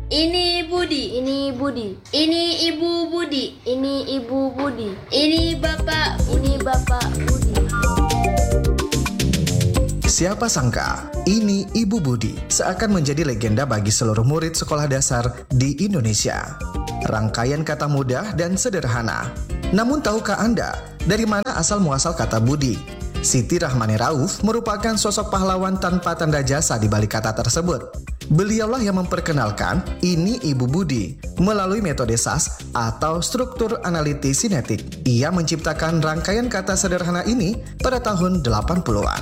Ini Budi. Ini Budi. Ini Ibu Budi. Ini Ibu Budi. Ini Bapak Budi. Ini Bapak Budi. Siapa sangka, ini Ibu Budi seakan menjadi legenda bagi seluruh murid sekolah dasar di Indonesia. Rangkaian kata mudah dan sederhana. Namun tahukah Anda, dari mana asal-muasal kata Budi? Siti Rahmani Rauf merupakan sosok pahlawan tanpa tanda jasa di balik kata tersebut. Beliaulah yang memperkenalkan ini Ibu Budi melalui metode SAS atau struktur analitis sinetik. Ia menciptakan rangkaian kata sederhana ini pada tahun 80-an.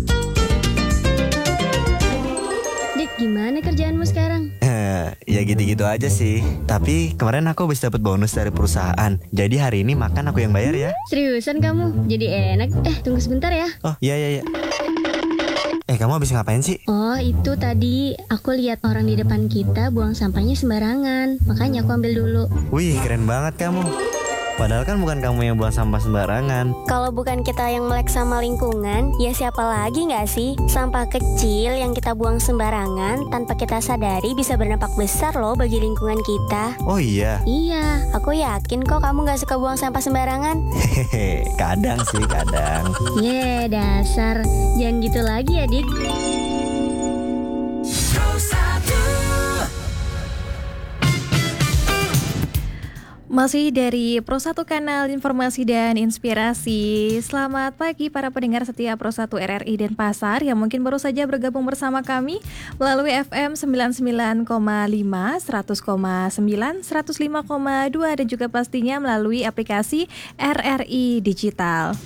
Dik, gimana kerjaanmu sekarang? Ya gitu-gitu aja sih. Tapi kemarin aku habis dapat bonus dari perusahaan. Jadi hari ini makan aku yang bayar ya. Seriusan kamu? Jadi enak. Tunggu sebentar ya. Oh iya. Kamu habis ngapain sih? Oh, itu tadi aku lihat orang di depan kita buang sampahnya sembarangan. Makanya aku ambil dulu. Wih, keren banget kamu. Padahal kan bukan kamu yang buang sampah sembarangan. Kalau bukan kita yang melek sama lingkungan, ya siapa lagi nggak sih? Sampah kecil yang kita buang sembarangan tanpa kita sadari bisa berdampak besar loh bagi lingkungan kita. Oh iya? Iya, aku yakin kok kamu nggak suka buang sampah sembarangan. Hehehe, kadang sih, kadang. Dasar. Jangan gitu lagi ya, Dik. Masih dari Pro 1 Kanal Informasi dan Inspirasi. Selamat pagi para pendengar setia Pro 1 RRI Denpasar yang mungkin baru saja bergabung bersama kami melalui FM 99,5, 100,9, 105,2 dan juga pastinya melalui aplikasi RRI Digital.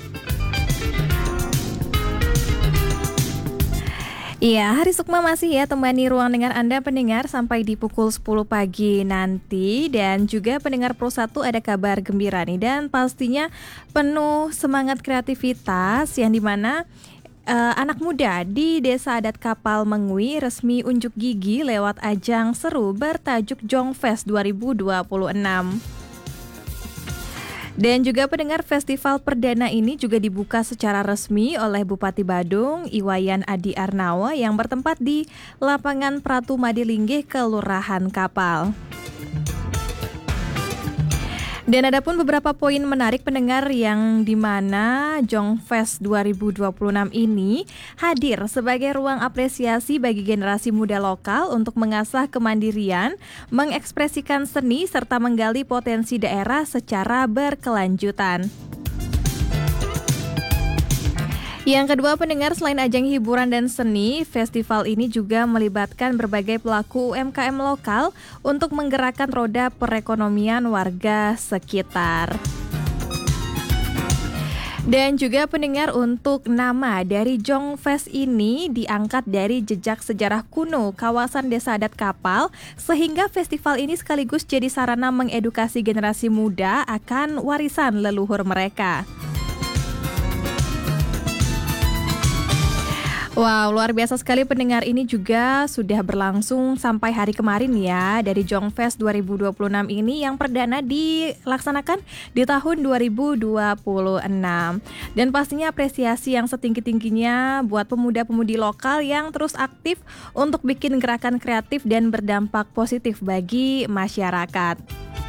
Iya, Hari Sukma masih ya temani ruang dengar Anda pendengar sampai di pukul 10 pagi nanti. Dan juga pendengar Pro 1 ada kabar gembira nih. Dan pastinya penuh semangat kreativitas yang dimana anak muda di Desa Adat Kapal Mengwi resmi unjuk gigi lewat ajang seru bertajuk Jongfest 2026. Dan juga pendengar festival perdana ini juga dibuka secara resmi oleh Bupati Badung, Iwayan Adi Arnawa yang bertempat di lapangan Pratu Madilinggih, Kelurahan Kapal. Dan ada pun beberapa poin menarik pendengar yang dimana Jongfest 2026 ini hadir sebagai ruang apresiasi bagi generasi muda lokal untuk mengasah kemandirian, mengekspresikan seni serta menggali potensi daerah secara berkelanjutan. Yang kedua pendengar, selain ajang hiburan dan seni, festival ini juga melibatkan berbagai pelaku UMKM lokal untuk menggerakkan roda perekonomian warga sekitar. Dan juga pendengar, untuk nama dari Jongfest ini diangkat dari jejak sejarah kuno kawasan Desa Adat Kapal, sehingga festival ini sekaligus jadi sarana mengedukasi generasi muda akan warisan leluhur mereka. Wow, luar biasa sekali pendengar, ini juga sudah berlangsung sampai hari kemarin ya, dari Jongfest 2026 ini yang perdana dilaksanakan di tahun 2026. Dan pastinya apresiasi yang setinggi-tingginya buat pemuda-pemudi lokal yang terus aktif untuk bikin gerakan kreatif dan berdampak positif bagi masyarakat.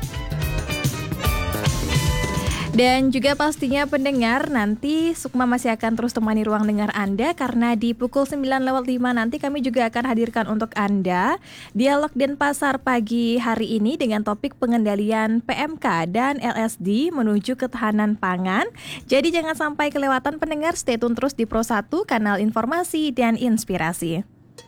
Dan juga pastinya pendengar, nanti Sukma masih akan terus temani ruang dengar Anda karena di pukul 9:05 nanti kami juga akan hadirkan untuk Anda Dialog Denpasar pagi hari ini dengan topik pengendalian PMK dan LSD menuju ketahanan pangan. Jadi jangan sampai kelewatan pendengar, stay tune terus di Pro 1 Kanal Informasi dan Inspirasi.